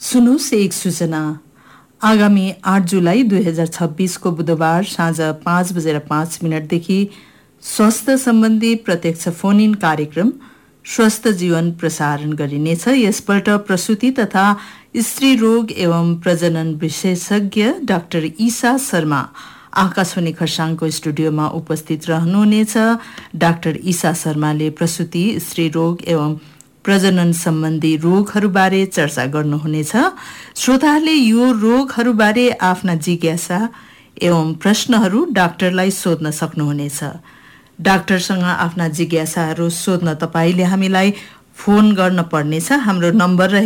सुन्नुहोस् एक सूचना। आगामी 8 जुलाई 2026 को बुधबार साँझ 5:05 देखि स्वास्थ्य सम्बन्धी प्रत्यक्ष फोन इन कार्यक्रम स्वस्थ जीवन प्रसारण गरिनेछ। यसपल्ट प्रसूति तथा स्त्री रोग एवं प्रजनन विशेषज्ञ डाक्टर ईसा शर्मा आकाशवाणी खरसाङको स्टुडियोमा उपस्थित रहनुहुनेछ। डाक्टर ईसा शर्माले प्रसूति, स्त्री रोग एवं प्रजनन सम्बन्धी रोगहरूबारे चर्चा गर्नुहुनेछ। श्रोताहरूले यो रोगहरूबारे आफ्ना जिज्ञासा एवं प्रश्नहरू डाक्टरलाई सोध्न सक्नुहुनेछ। डाक्टरसँग आफ्ना जिज्ञासाहरू सोध्न तपाईले हामीलाई फोन गर्न पर्नेछ। हाम्रो नम्बर